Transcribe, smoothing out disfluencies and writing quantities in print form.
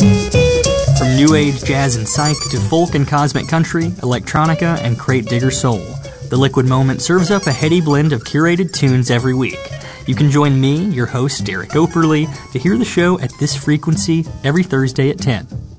From new age jazz and psych to folk and cosmic country, electronica, and crate digger soul, The Liquid Moment serves up a heady blend of curated tunes every week. You can join me, your host, Derek Operly, to hear the show at this frequency every Thursday at 10.